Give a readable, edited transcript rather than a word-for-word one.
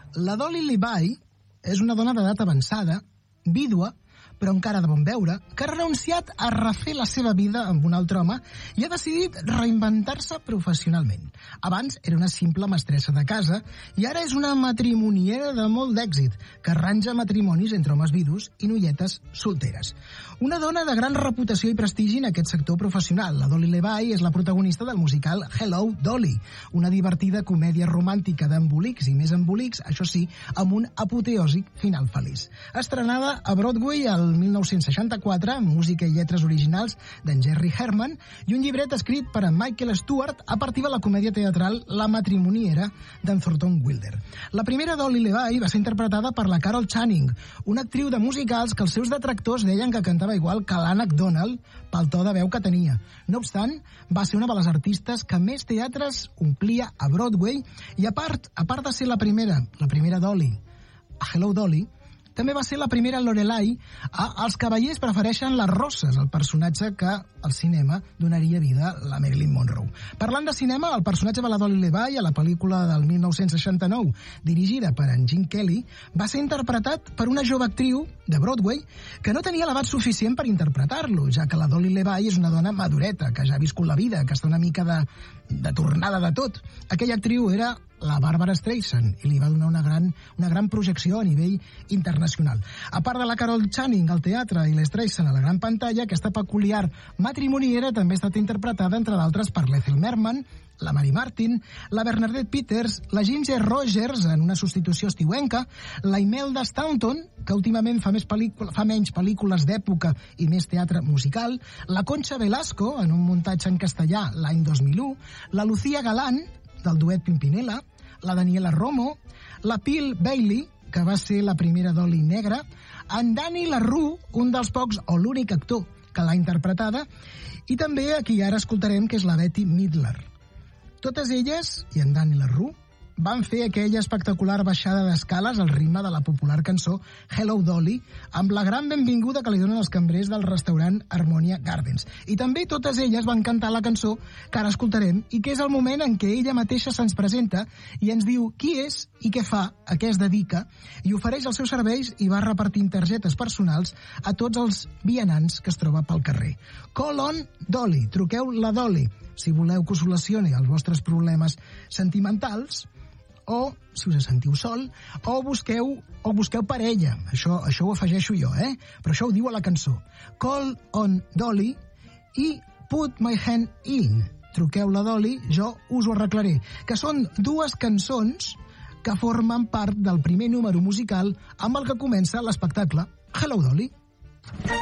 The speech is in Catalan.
La Dolly Levi és una dona d'edat avançada, vídua, però encara de bon veure, que ha renunciat a refer la seva vida amb un altre home i ha decidit reinventar-se professionalment. Abans era una simple mestressa de casa i ara és una matrimoniera de molt d'èxit, que arranja matrimonis entre homes vidus i noietes solteres. Una dona de gran reputació i prestigi en aquest sector professional. La Dolly Levi és la protagonista del musical Hello, Dolly, una divertida comèdia romàntica d'embolics i més embolics, això sí, amb un apoteòsic final feliç. Estrenada a Broadway el 1964, amb música i lletres originals d'en Jerry Herman i un llibret escrit per en Michael Stewart a partir de la comèdia teatral La matrimoniera d'en Thornton Wilder. La primera Dolly Levi va ser interpretada per la Carol Channing, una actriu de musicals que els seus detractors deien que cantava igual que l'Anna MacDonald pel to de veu que tenia. No obstant, va ser una de les artistes que més teatres omplia a Broadway i a part de ser la primera Dolly a Hello, Dolly, també va ser la primera Lorelai a Els cavallers prefereixen les roses, el personatge que al cinema donaria vida a la Marilyn Monroe. Parlant de cinema, el personatge de la Dolly Levi a la pel·lícula del 1969, dirigida per en Gene Kelly, va ser interpretat per una jove actriu de Broadway que no tenia l'edat suficient per interpretar-lo, ja que la Dolly Levi és una dona madureta, que ja ha viscut la vida, que està una mica de tornada de tot. Aquella actriu era la Barbara Streisand i li va donar una gran projecció a nivell internacional. A part de la Carol Channing al teatre i l'Streisand a la gran pantalla, aquesta peculiar matrimoniera també ha estat interpretada, entre d'altres, per l'Ethel Merman, la Mary Martin, la Bernadette Peters, la Ginger Rogers en una substitució estiuenca, la Imelda Staunton, que últimament fa menys pel·lícules d'època i més teatre musical, la Concha Velasco, en un muntatge en castellà l'any 2001, la Lucía Galán, del duet Pimpinela, la Daniela Romo, la Pil Bailey, que va ser la primera Dolly negra, en Danny LaRue, un dels pocs o l'únic actor que l'ha interpretada, i també a qui ara escoltarem, que és la Bette Midler. Totes elles, i en Danny LaRue, van fer aquella espectacular baixada d'escales al ritme de la popular cançó Hello, Dolly, amb la gran benvinguda que li donen els cambrers del restaurant Harmonia Gardens. I també totes elles van cantar la cançó que ara escoltarem i que és el moment en què ella mateixa se'ns presenta i ens diu qui és i què fa, a què es dedica, i ofereix els seus serveis i va repartint targetes personals a tots els vianants que es troba pel carrer. Call on Dolly, truqueu la Dolly, si voleu que us solucioni els vostres problemes sentimentals, o si us sentiu sol, o busqueu parella. Això ho afegeixo jo, però això ho diu a la cançó. Call on Dolly i Put My Hand In. Truqueu la Dolly, jo us ho arreglaré. Que són dues cançons que formen part del primer número musical amb el que comença l'espectacle Hello, Dolly.